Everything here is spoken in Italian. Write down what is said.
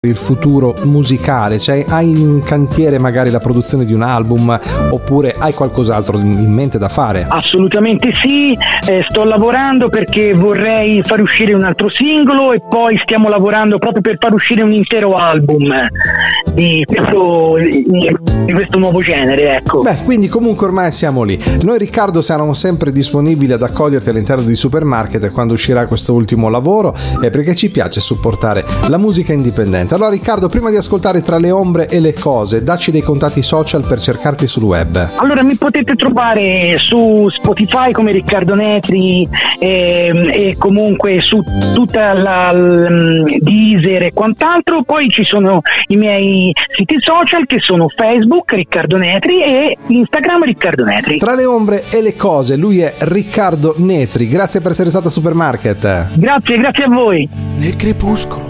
il futuro musicale? Cioè, hai in cantiere magari la produzione di un album oppure hai qualcos'altro in mente da fare? Assolutamente sì, sto lavorando perché vorrei far uscire un altro singolo e poi stiamo lavorando proprio per far uscire un intero album di questo nuovo genere, ecco. Beh, quindi comunque ormai siamo lì. Noi, Riccardo, siamo sempre disponibili ad accoglierti all'interno di Supermarket quando uscirà questo ultimo lavoro, perché ci piace supportare la musica indipendente. Allora, Riccardo, prima di ascoltare Tra le ombre e le cose, dacci dei contatti social per cercarti sul web. Allora, mi potete trovare su Spotify come Riccardo Netri e comunque su tutta la Deezer e quant'altro. Poi ci sono i miei siti social che sono Facebook Riccardo Netri e Instagram Riccardo Netri. Tra le ombre e le cose, lui è Riccardo Netri. Grazie per essere stato a Supermarket. Grazie a voi. Nel crepuscolo